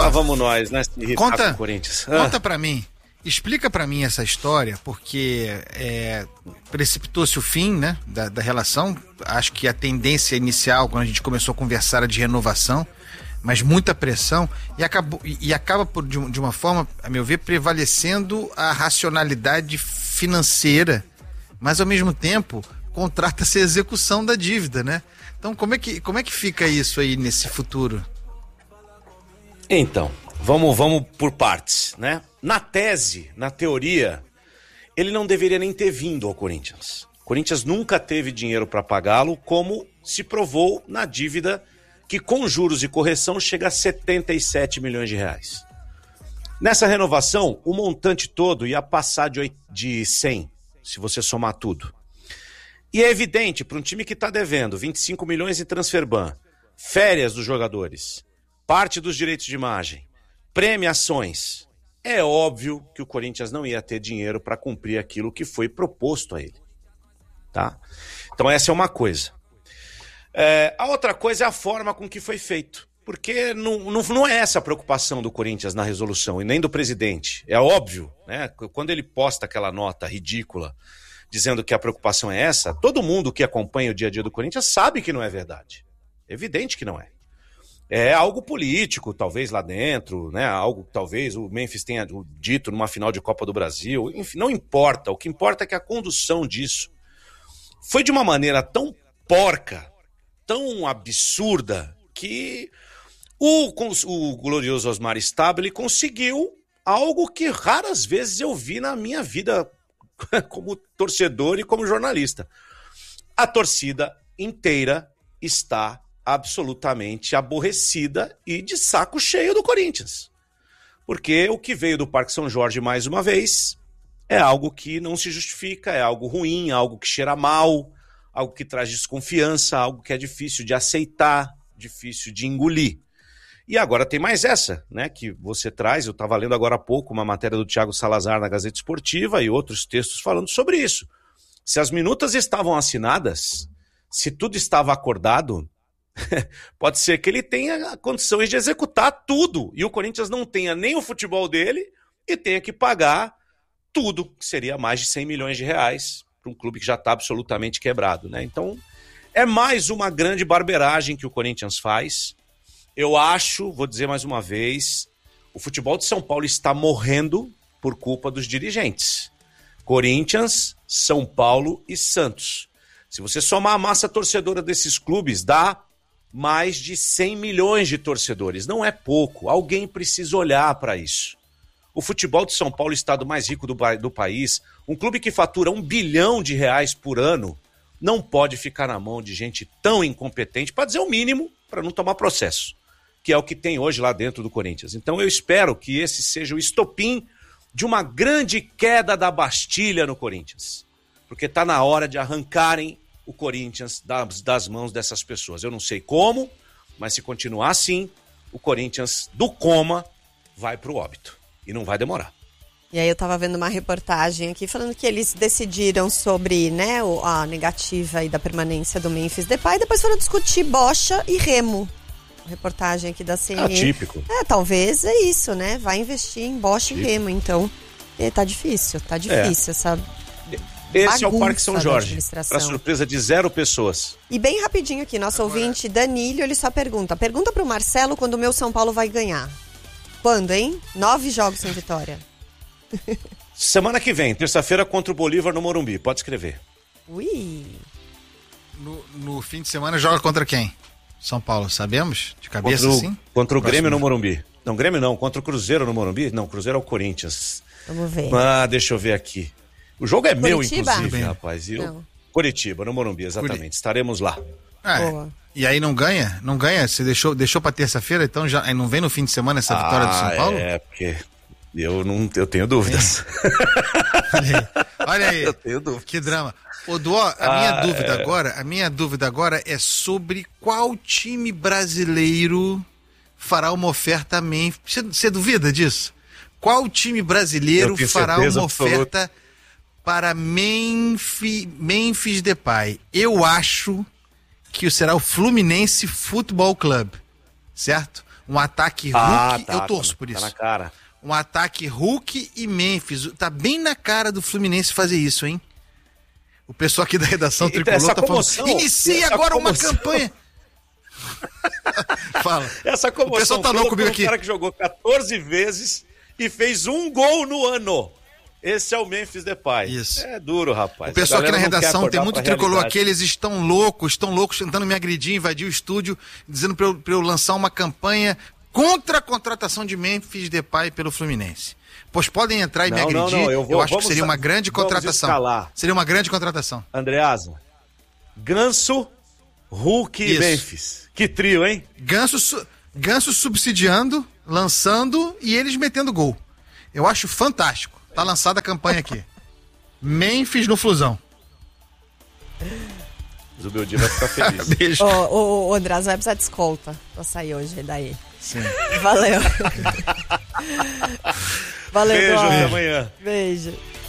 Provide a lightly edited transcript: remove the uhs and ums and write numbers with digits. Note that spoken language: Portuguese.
vamos nós, né? Se irritar com o Corinthians. Conta pra mim. Explica pra mim essa história, porque precipitou-se o fim, né, da relação. Acho que a tendência inicial, quando a gente começou a conversar, era de renovação, mas muita pressão, e acaba de uma forma, a meu ver, prevalecendo a racionalidade financeira, mas ao mesmo tempo contrata-se a execução da dívida, né? Então como é que fica isso aí nesse futuro? Então, vamos por partes, né? Na tese, na teoria, ele não deveria nem ter vindo ao Corinthians. O Corinthians nunca teve dinheiro para pagá-lo, como se provou na dívida que com juros e correção chega a 77 milhões de reais. Nessa renovação, o montante todo ia passar de 100, se você somar tudo. E é evidente, para um time que está devendo 25 milhões em transferban, férias dos jogadores, parte dos direitos de imagem, premiações, é óbvio que o Corinthians não ia ter dinheiro para cumprir aquilo que foi proposto a ele. Tá? Então essa é uma coisa. A outra coisa é a forma com que foi feito. Porque não é essa a preocupação do Corinthians na resolução, e nem do presidente. É óbvio, né? Quando ele posta aquela nota ridícula, dizendo que a preocupação é essa, todo mundo que acompanha o dia a dia do Corinthians sabe que não é verdade. É evidente que não é. É algo político, talvez lá dentro, né? Algo que talvez o Memphis tenha dito numa final de Copa do Brasil. Enfim, não importa. O que importa é que a condução disso foi de uma maneira tão porca, tão absurda, que o glorioso Osmar Stabile conseguiu algo que raras vezes eu vi na minha vida como torcedor e como jornalista. A torcida inteira está absolutamente aborrecida e de saco cheio do Corinthians. Porque o que veio do Parque São Jorge mais uma vez é algo que não se justifica, é algo ruim, algo que cheira mal, algo que traz desconfiança, algo que é difícil de aceitar, difícil de engolir. E agora tem mais essa, né, que você traz, eu estava lendo agora há pouco uma matéria do Thiago Salazar na Gazeta Esportiva e outros textos falando sobre isso. Se as minutas estavam assinadas, se tudo estava acordado, pode ser que ele tenha condições de executar tudo e o Corinthians não tenha nem o futebol dele e tenha que pagar tudo, que seria mais de 100 milhões de reais para um clube que já está absolutamente quebrado, né? Então, é mais uma grande barberagem que o Corinthians faz. Eu acho, vou dizer mais uma vez, o futebol de São Paulo está morrendo por culpa dos dirigentes. Corinthians, São Paulo e Santos. Se você somar a massa torcedora desses clubes, dá mais de 100 milhões de torcedores. Não é pouco. Alguém precisa olhar para isso. O futebol de São Paulo, o estado mais rico do país, um clube que fatura 1 bilhão de reais por ano, não pode ficar na mão de gente tão incompetente, para dizer o mínimo, para não tomar processo, que é o que tem hoje lá dentro do Corinthians. Então eu espero que esse seja o estopim de uma grande queda da Bastilha no Corinthians, porque está na hora de arrancarem o Corinthians das mãos dessas pessoas. Eu não sei como, mas se continuar assim, o Corinthians do coma vai para o óbito. E não vai demorar. E aí eu tava vendo uma reportagem aqui falando que eles decidiram sobre, né, a negativa aí da permanência do Memphis Depay, e depois foram discutir bocha e Remo. Reportagem aqui da CNN. Atípico. Talvez é isso, né? Vai investir em bocha e Remo, então tá difícil, essa Esse é o Parque São Jorge, para surpresa de 0 pessoas. E bem rapidinho aqui, nosso ouvinte Danilo, ele só pergunta pro Marcelo quando o meu São Paulo vai ganhar. Quando, hein? 9 jogos sem vitória. Semana que vem, terça-feira, contra o Bolívar no Morumbi. Pode escrever. Ui. No fim de semana joga contra quem? São Paulo, sabemos? De cabeça, assim? Contra o Grêmio no Morumbi. Não, Grêmio não. Contra o Cruzeiro no Morumbi? Não, Cruzeiro é o Corinthians. Vamos ver. Deixa eu ver aqui. O jogo é meu, inclusive, rapaz. Curitiba, no Morumbi, exatamente. Estaremos lá. Boa. E aí não ganha? Não ganha? Você deixou pra terça-feira, então já aí não vem no fim de semana essa vitória do São Paulo? Porque eu tenho dúvidas. Olha aí. Eu tenho dúvidas. Que drama. Ô, Duó, a minha dúvida agora é sobre qual time brasileiro fará uma oferta a Memphis. Você duvida disso? Qual time brasileiro fará uma oferta para Memphis Depay? Eu acho que será o Fluminense Futebol Clube, certo? Um ataque Hulk, eu torço por tá isso. na cara. Um ataque Hulk e Memphis. Tá bem na cara do Fluminense fazer isso, hein? O pessoal aqui da redação tricolor tá falando, inicia agora uma campanha. Fala. Essa comoção, o pessoal tá louco comigo aqui. Um cara que jogou 14 vezes e fez um gol no ano. Esse é o Memphis Depay. Isso. É duro, rapaz. O pessoal aqui na redação, tem muito tricolor aqui, eles estão loucos, tentando me agredir, invadir o estúdio, dizendo pra eu lançar uma campanha contra a contratação de Memphis Depay pelo Fluminense. Pois podem entrar e me agredir, eu acho que seria uma grande contratação. Seria uma grande contratação. Andreasa, Ganso, Hulk e Memphis. Que trio, hein? Ganso subsidiando, lançando e eles metendo gol. Eu acho fantástico. Tá lançada a campanha aqui. Memphis no Flusão. Zubeldia vai ficar feliz. Beijo. O Andrés vai precisar de escolta pra sair hoje daí. Sim. Valeu. Valeu, Beijo, Eduardo. até amanhã. Beijo.